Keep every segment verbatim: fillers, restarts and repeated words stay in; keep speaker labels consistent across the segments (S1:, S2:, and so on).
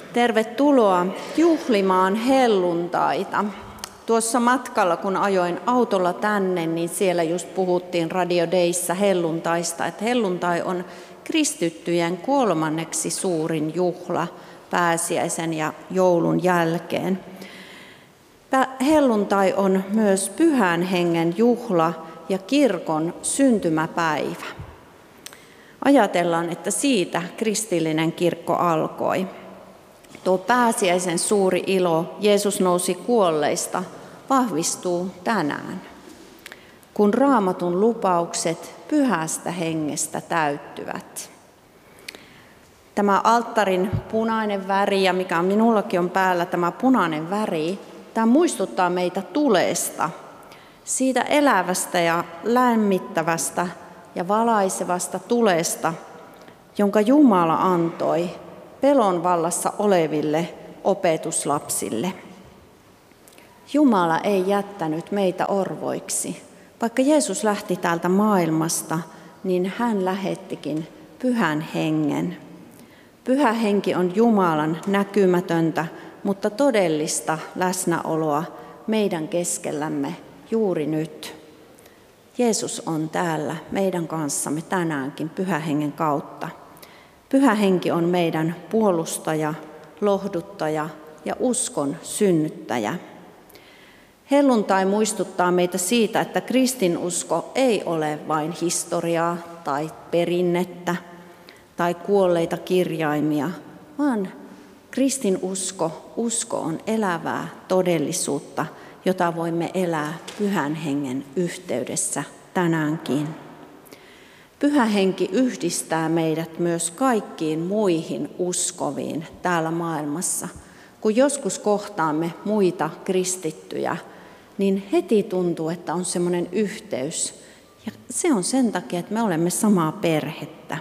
S1: Tervetuloa juhlimaan helluntaita. Tuossa matkalla, kun ajoin autolla tänne, niin siellä just puhuttiin Radio Dayssä helluntaista, että helluntai on kristittyjen kolmanneksi suurin juhla pääsiäisen ja joulun jälkeen. Helluntai on myös Pyhän Hengen juhla ja kirkon syntymäpäivä. Ajatellaan, että siitä kristillinen kirkko alkoi. Tuo pääsiäisen suuri ilo, Jeesus nousi kuolleista, vahvistuu tänään, kun Raamatun lupaukset Pyhästä Hengestä täyttyvät. Tämä alttarin punainen väri, ja mikä minullakin on päällä tämä punainen väri, tämä muistuttaa meitä tulesta, siitä elävästä ja lämmittävästä ja valaisevasta tulesta, jonka Jumala antoi pelon vallassa oleville opetuslapsille. Jumala ei jättänyt meitä orvoiksi. Vaikka Jeesus lähti täältä maailmasta, niin hän lähettikin Pyhän Hengen. Pyhä Henki on Jumalan näkymätöntä, mutta todellista läsnäoloa meidän keskellämme juuri nyt. Jeesus on täällä meidän kanssamme tänäänkin Pyhän Hengen kautta. Pyhä Henki on meidän puolustaja, lohduttaja ja uskon synnyttäjä. Helluntai muistuttaa meitä siitä, että kristinusko ei ole vain historiaa tai perinnettä tai kuolleita kirjaimia, vaan kristinusko, usko on elävää todellisuutta, jota voimme elää Pyhän Hengen yhteydessä tänäänkin. Pyhä Henki yhdistää meidät myös kaikkiin muihin uskoviin täällä maailmassa. Kun joskus kohtaamme muita kristittyjä, niin heti tuntuu, että on semmoinen yhteys. Ja se on sen takia, että me olemme samaa perhettä.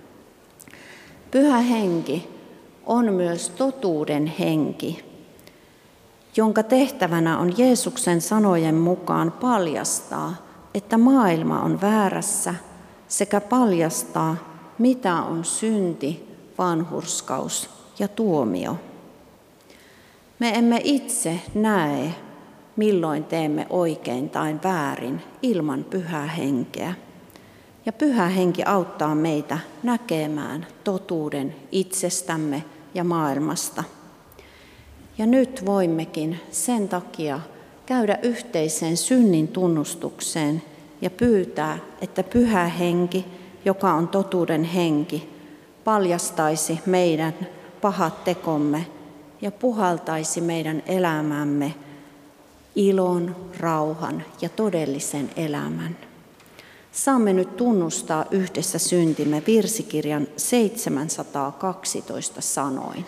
S1: Pyhä Henki on myös totuuden henki, jonka tehtävänä on Jeesuksen sanojen mukaan paljastaa, että maailma on väärässä, sekä paljastaa, mitä on synti, vanhurskaus ja tuomio. Me emme itse näe, milloin teemme oikein tai väärin ilman Pyhää Henkeä. Ja Pyhä Henki auttaa meitä näkemään totuuden itsestämme ja maailmasta. Ja nyt voimmekin sen takia käydä yhteiseen synnin tunnustukseen ja pyytää, että Pyhä Henki, joka on totuuden henki, paljastaisi meidän pahat tekomme ja puhaltaisi meidän elämämme ilon, rauhan ja todellisen elämän. Saamme nyt tunnustaa yhdessä syntimme virsikirjan seitsemänsataakaksitoista sanoin.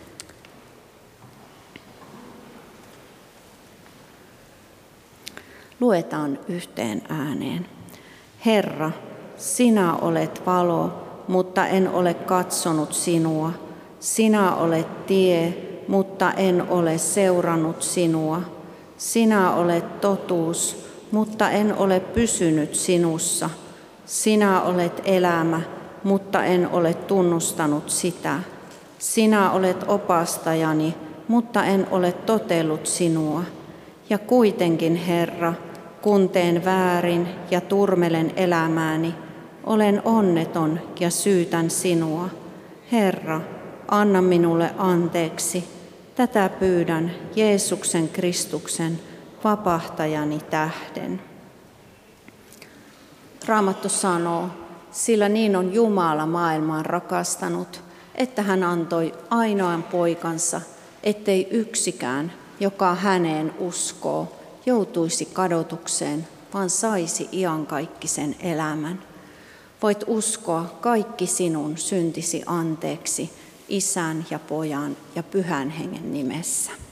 S1: Luetaan yhteen ääneen. Herra, sinä olet valo, mutta en ole katsonut sinua. Sinä olet tie, mutta en ole seurannut sinua. Sinä olet totuus, mutta en ole pysynyt sinussa. Sinä olet elämä, mutta en ole tunnustanut sitä. Sinä olet opastajani, mutta en ole totellut sinua. Ja kuitenkin, Herra, kun teen väärin ja turmelen elämääni, olen onneton ja syytän sinua. Herra, anna minulle anteeksi. Tätä pyydän Jeesuksen Kristuksen vapahtajani tähden. Raamattu sanoo, sillä niin on Jumala maailmaan rakastanut, että hän antoi ainoan poikansa, ettei yksikään, joka häneen uskoo, joutuisi kadotukseen, vaan saisi iankaikkisen elämän. Voit uskoa kaikki sinun syntisi anteeksi Isän ja Pojan ja Pyhän Hengen nimessä.